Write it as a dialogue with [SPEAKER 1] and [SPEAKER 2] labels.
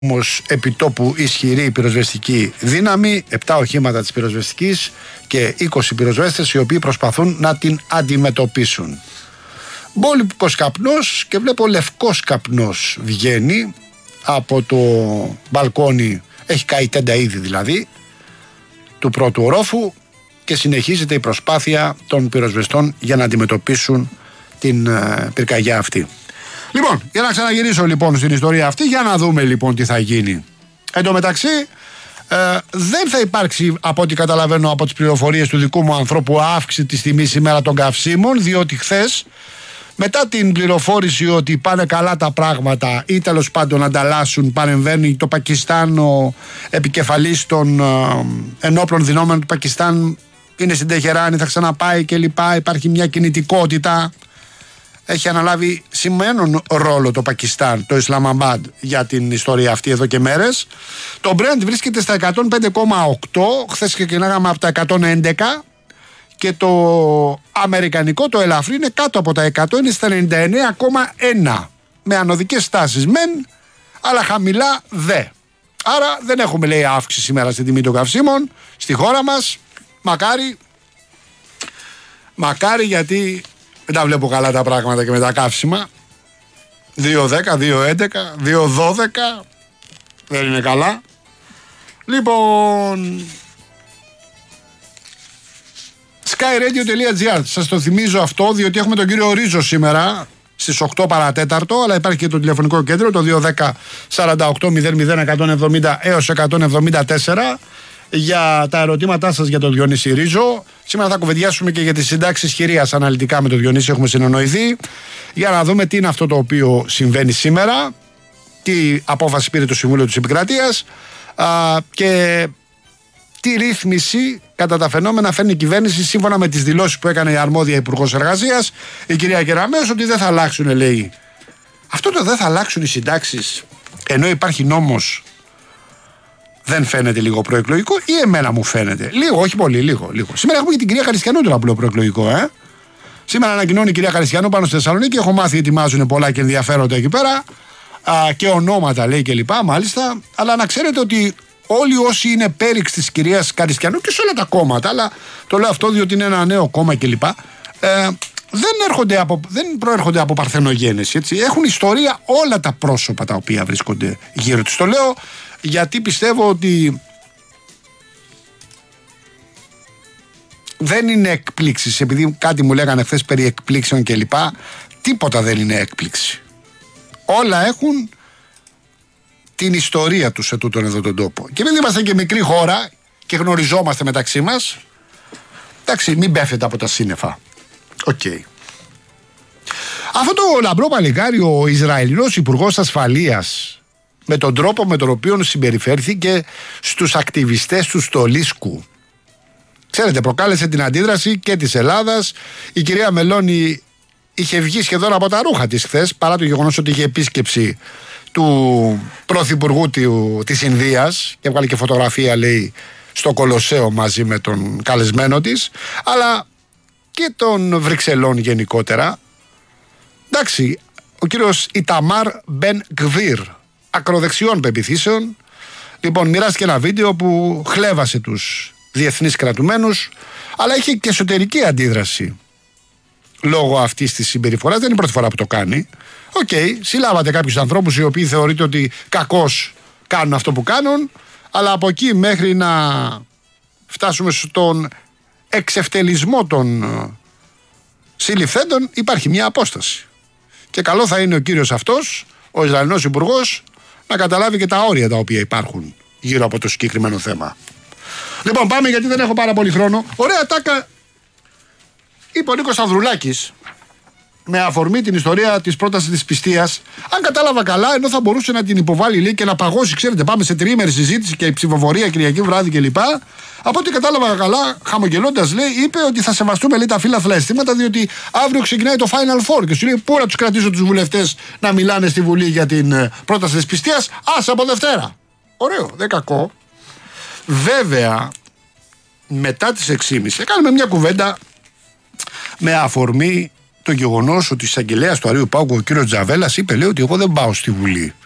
[SPEAKER 1] όμως επιτόπου ισχυρή πυροσβεστική δύναμη, 7 οχήματα της πυροσβεστικής και 20 πυροσβέστες οι οποίοι προσπαθούν να την αντιμετωπίσουν. Μπόλικος καπνός και βλέπω λευκός καπνός βγαίνει από το μπαλκόνι, έχει καεί τέντα ήδη δηλαδή, του πρώτου ορόφου και συνεχίζεται η προσπάθεια των πυροσβεστών για να αντιμετωπίσουν την πυρκαγιά αυτή. Λοιπόν, για να ξαναγυρίσω λοιπόν στην ιστορία αυτή, για να δούμε λοιπόν τι θα γίνει. Εν τω μεταξύ, δεν θα υπάρξει, από ό,τι καταλαβαίνω από τις πληροφορίες του δικού μου ανθρώπου, αύξηση της τιμής σήμερα των καυσίμων, διότι χθες, μετά την πληροφόρηση ότι πάνε καλά τα πράγματα ή τέλος πάντων ανταλλάσσουν, παρεμβαίνει το Πακιστάν, ο επικεφαλής των ενόπλων δυνάμεων του Πακιστάν είναι στην Τεχεράνη, θα ξαναπάει κλπ. Υπάρχει μια κινητικότητα. Έχει αναλάβει σημαίνον ρόλο το Πακιστάν, το Ισλαμαμπάντ, για την ιστορία αυτή εδώ και μέρες. Το Brent βρίσκεται στα 105,8, χθες ξεκινάγαμε από τα 111 και το αμερικανικό, το ελαφρύ, είναι κάτω από τα 100, είναι στα 99,1. Με ανωδικές στάσεις μεν, αλλά χαμηλά δε. Άρα δεν έχουμε, λέει, αύξηση σήμερα στην τιμή των καυσίμων στη χώρα μας. Μακάρι, γιατί δεν τα βλέπω καλά τα πράγματα και με τα καύσιμα. 2,10, 2,11, 2,12 δεν είναι καλά. Λοιπόν, skyradio.gr, σας το θυμίζω αυτό, διότι έχουμε τον κύριο Ρίζο σήμερα στις 8 παρατέταρτο, αλλά υπάρχει και το τηλεφωνικό κέντρο, το 210-48-00-170 έως 174, για τα ερωτήματά σας για τον Διονύση Ρίζο. Σήμερα θα κουβεντιάσουμε και για τις συντάξεις χειρίας αναλυτικά με τον Διονύση, έχουμε συνεννοηθεί, για να δούμε τι είναι αυτό το οποίο συμβαίνει σήμερα, τι απόφαση πήρε το Συμβούλιο της Επικρατείας και τι ρύθμιση κατά τα φαινόμενα φέρνει η κυβέρνηση, σύμφωνα με τις δηλώσεις που έκανε η αρμόδια Υπουργός Εργασίας, η κυρία Κεραμέως, ότι δεν θα αλλάξουν, λέει. Αυτό το δεν θα αλλάξουν οι συντάξεις, ενώ υπάρχει νόμος, δεν φαίνεται λίγο προεκλογικό, ή εμένα μου φαίνεται? Λίγο, όχι πολύ, λίγο. Σήμερα έχουμε και την κυρία Χαριστιανού, το απλό προεκλογικό, Σήμερα ανακοινώνει η κυρία Χαριστιανού πάνω στη Θεσσαλονίκη. Έχω μάθει ότι ετοιμάζουν πολλά και ενδιαφέροντα εκεί πέρα. Και ονόματα, λέει, και λοιπά, μάλιστα. Αλλά να ξέρετε ότι όλοι όσοι είναι πέριξ της κυρίας Χαριστιανού και σε όλα τα κόμματα, αλλά το λέω αυτό διότι είναι ένα νέο κόμμα κλπ. Δεν προέρχονται από παρθενογένεση, έτσι. Έχουν ιστορία όλα τα πρόσωπα τα οποία βρίσκονται γύρω τους. Το λέω γιατί πιστεύω ότι δεν είναι εκπλήξεις, επειδή κάτι μου λέγανε χθες περί εκπλήξεων κλπ. Τίποτα δεν είναι έκπληξη. Όλα έχουν την ιστορία τους σε τούτον εδώ τον τόπο. Και επειδή είμαστε και μικρή χώρα και γνωριζόμαστε μεταξύ μας, εντάξει, μην πέφτετε από τα σύννεφα. Οκ. Αυτό το λαμπρό παλικάρι, ο Ισραηλινός Υπουργός Ασφαλείας, με τον τρόπο με τον οποίο συμπεριφέρθηκε στους ακτιβιστές του Στολίσκου, ξέρετε, προκάλεσε την αντίδραση και της Ελλάδας. Η κυρία Μελώνη είχε βγει σχεδόν από τα ρούχα της χθες, παρά το γεγονός ότι είχε επίσκεψη του πρωθυπουργού της Ινδίας και έβγαλε και φωτογραφία, λέει, στο Κολοσσέο μαζί με τον καλεσμένο της, αλλά και των Βρυξελών γενικότερα. Εντάξει, ο κύριος Ιταμάρ Μπεν Γκβίρ, ακροδεξιών πεποιθήσεων, λοιπόν, μοιράστηκε ένα βίντεο που χλέβασε τους διεθνείς κρατουμένους, αλλά είχε και εσωτερική αντίδραση λόγω αυτής της συμπεριφοράς. Δεν είναι η πρώτη φορά που το κάνει. Συλλάβατε κάποιους ανθρώπους οι οποίοι θεωρείται ότι κακώς κάνουν αυτό που κάνουν, αλλά από εκεί μέχρι να φτάσουμε στον εξευτελισμό των συλληφθέντων υπάρχει μια απόσταση. Και καλό θα είναι ο κύριος αυτός, ο Ισραηλινός Υπουργός, να καταλάβει και τα όρια τα οποία υπάρχουν γύρω από το συγκεκριμένο θέμα. Λοιπόν, πάμε, γιατί δεν έχω πάρα πολύ χρόνο. Ωραία τάκα είπε ο Νίκος Ανδρουλάκης με αφορμή την ιστορία της πρότασης της πιστείας. Αν κατάλαβα καλά, ενώ θα μπορούσε να την υποβάλει, λέει, και να παγώσει, ξέρετε, πάμε σε τριήμερη συζήτηση και ψηφοφορία Κυριακή βράδυ κλπ. Από ό,τι κατάλαβα καλά, χαμογελώντας, λέει, είπε ότι θα σεβαστούμε, λέει, τα φύλαθλα αισθήματα, διότι αύριο ξεκινάει το Final Four. Και σου λέει, πού να τους κρατήσω τους βουλευτές να μιλάνε στη Βουλή για την πρόταση της πιστείας? Από Δευτέρα. Ωραίο, δεν κακό. Βέβαια, μετά τις 6.30 κάνουμε μια κουβέντα με αφορμή το γεγονός ότι ο εισαγγελέας του Αρείου Πάγου, ο κύριος Τζαβέλας, είπε, λέει, ότι εγώ δεν πάω στη Βουλή.